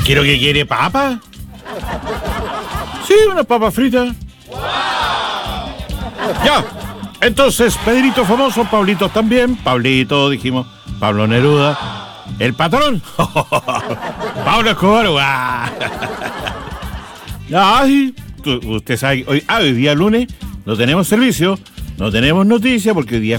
¿Quiero que quiere papa? Sí, unas papas fritas. Ya, entonces, Pedrito famoso, Pablito también. Pablito, dijimos, Pablo Neruda. El patrón, Pablo Escobar. Ay, usted sabe, hoy día lunes no tenemos servicio, no tenemos noticia porque hoy día